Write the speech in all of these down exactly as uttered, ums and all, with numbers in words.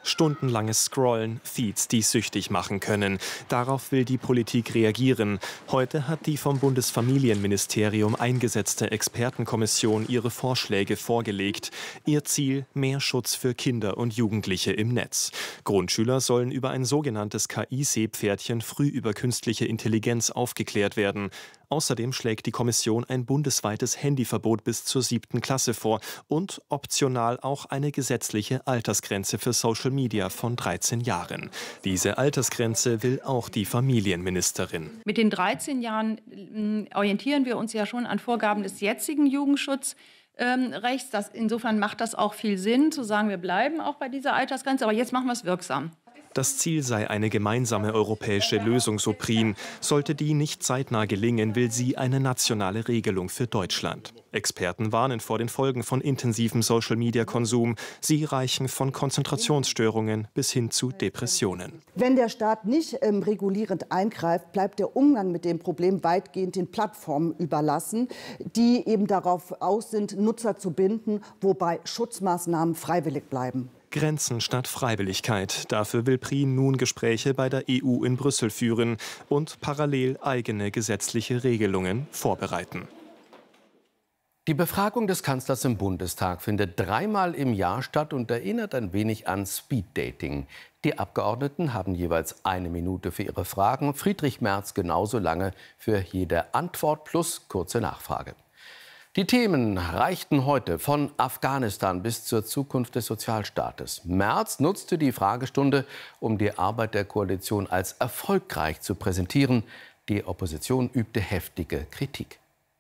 Stundenlanges Scrollen, Feeds, die süchtig machen können. Darauf will die Politik reagieren. Heute hat die vom Bundesfamilienministerium eingesetzte Expertenkommission ihre Vorschläge vorgelegt. Ihr Ziel: mehr Schutz für Kinder und Jugendliche im Netz. Grundschüler sollen über ein sogenanntes K I-Seepferdchen früh über künstliche Intelligenz aufgeklärt werden. Außerdem schlägt die Kommission ein bundesweites Handyverbot bis zur siebten Klasse vor und optional auch eine gesetzliche Altersgrenze für Social Media von dreizehn Jahren. Diese Altersgrenze will auch die Familienministerin. Mit den dreizehn Jahren äh, orientieren wir uns ja schon an Vorgaben des jetzigen Jugendschutzrechts. Ähm, das, insofern macht das auch viel Sinn, zu sagen, wir bleiben auch bei dieser Altersgrenze, aber jetzt machen wir es wirksam. Das Ziel sei eine gemeinsame europäische Lösung, so Prien. Sollte die nicht zeitnah gelingen, will sie eine nationale Regelung für Deutschland. Experten warnen vor den Folgen von intensivem Social-Media-Konsum. Sie reichen von Konzentrationsstörungen bis hin zu Depressionen. Wenn der Staat nicht ähm, regulierend eingreift, bleibt der Umgang mit dem Problem weitgehend den Plattformen überlassen, die eben darauf aus sind, Nutzer zu binden, wobei Schutzmaßnahmen freiwillig bleiben. Grenzen statt Freiwilligkeit. Dafür will Prien nun Gespräche bei der E U in Brüssel führen und parallel eigene gesetzliche Regelungen vorbereiten. Die Befragung des Kanzlers im Bundestag findet dreimal im Jahr statt und erinnert ein wenig an Speeddating. Die Abgeordneten haben jeweils eine Minute für ihre Fragen, Friedrich Merz genauso lange für jede Antwort plus kurze Nachfrage. Die Themen reichten heute von Afghanistan bis zur Zukunft des Sozialstaates. Merz nutzte die Fragestunde, um die Arbeit der Koalition als erfolgreich zu präsentieren. Die Opposition übte heftige Kritik.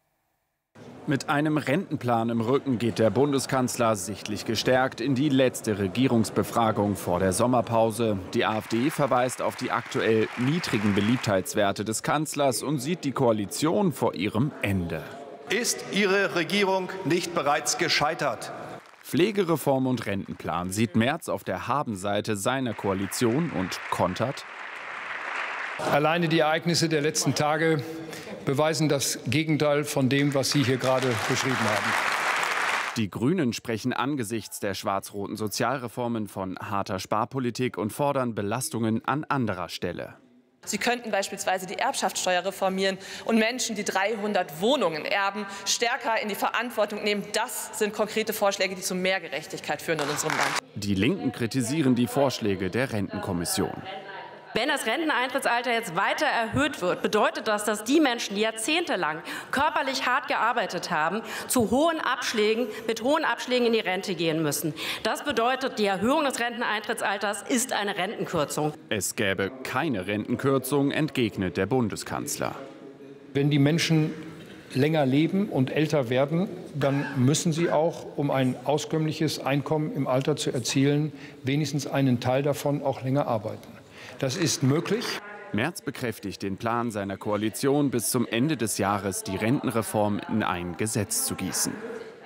Mit einem Rentenplan im Rücken geht der Bundeskanzler sichtlich gestärkt in die letzte Regierungsbefragung vor der Sommerpause. Die AfD verweist auf die aktuell niedrigen Beliebtheitswerte des Kanzlers und sieht die Koalition vor ihrem Ende. Ist Ihre Regierung nicht bereits gescheitert? Pflegereform und Rentenplan sieht Merz auf der Habenseite seiner Koalition und kontert. Alleine die Ereignisse der letzten Tage beweisen das Gegenteil von dem, was Sie hier gerade beschrieben haben. Die Grünen sprechen angesichts der schwarz-roten Sozialreformen von harter Sparpolitik und fordern Belastungen an anderer Stelle. Sie könnten beispielsweise die Erbschaftssteuer reformieren und Menschen, die dreihundert Wohnungen erben, stärker in die Verantwortung nehmen. Das sind konkrete Vorschläge, die zu mehr Gerechtigkeit führen in unserem Land. Die Linken kritisieren die Vorschläge der Rentenkommission. Wenn das Renteneintrittsalter jetzt weiter erhöht wird, bedeutet das, dass die Menschen, die jahrzehntelang körperlich hart gearbeitet haben, zu hohen Abschlägen, mit hohen Abschlägen in die Rente gehen müssen. Das bedeutet, die Erhöhung des Renteneintrittsalters ist eine Rentenkürzung. Es gäbe keine Rentenkürzung, entgegnet der Bundeskanzler. Wenn die Menschen länger leben und älter werden, dann müssen sie auch, um ein auskömmliches Einkommen im Alter zu erzielen, wenigstens einen Teil davon auch länger arbeiten. Das ist möglich. Merz bekräftigt den Plan seiner Koalition, bis zum Ende des Jahres die Rentenreform in ein Gesetz zu gießen.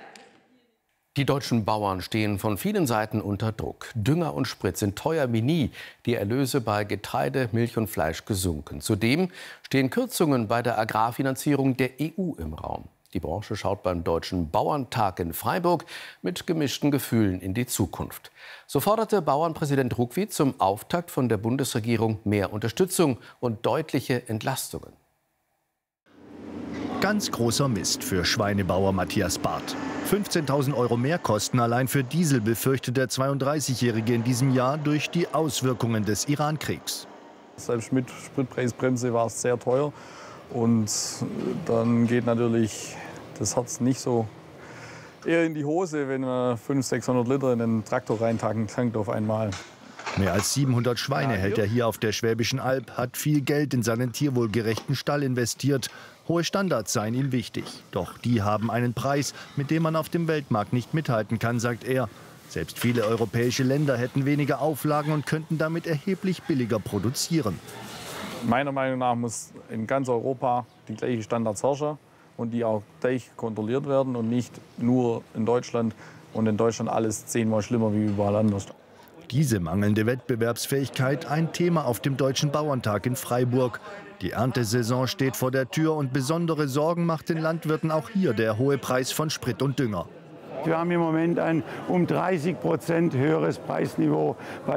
Die deutschen Bauern stehen von vielen Seiten unter Druck. Dünger und Sprit sind teuer wie nie. Die Erlöse bei Getreide, Milch und Fleisch gesunken. Zudem stehen Kürzungen bei der Agrarfinanzierung der E U im Raum. Die Branche schaut beim Deutschen Bauerntag in Freiburg mit gemischten Gefühlen in die Zukunft. So forderte Bauernpräsident Ruckwied zum Auftakt von der Bundesregierung mehr Unterstützung und deutliche Entlastungen. Ganz großer Mist für Schweinebauer Matthias Barth. fünfzehntausend Euro Mehrkosten allein für Diesel befürchtet der zweiunddreißigjährige in diesem Jahr durch die Auswirkungen des Iran-Kriegs. Selbst mit Spritpreisbremse war es sehr teuer. Und dann geht natürlich das Herz nicht so eher in die Hose, wenn man fünfhundert, sechshundert Liter in den Traktor reintankt auf einmal. Mehr als siebenhundert Schweine hält er hier auf der Schwäbischen Alb, hat viel Geld in seinen tierwohlgerechten Stall investiert. Hohe Standards seien ihm wichtig. Doch die haben einen Preis, mit dem man auf dem Weltmarkt nicht mithalten kann, sagt er. Selbst viele europäische Länder hätten weniger Auflagen und könnten damit erheblich billiger produzieren. Meiner Meinung nach muss in ganz Europa die gleichen Standards herrschen und die auch gleich kontrolliert werden und nicht nur in Deutschland und in Deutschland alles zehnmal schlimmer wie überall anders. Diese mangelnde Wettbewerbsfähigkeit ein Thema auf dem Deutschen Bauerntag in Freiburg. Die Erntesaison steht vor der Tür und besondere Sorgen macht den Landwirten auch hier der hohe Preis von Sprit und Dünger. Wir haben im Moment ein um dreißig Prozent höheres Preisniveau bei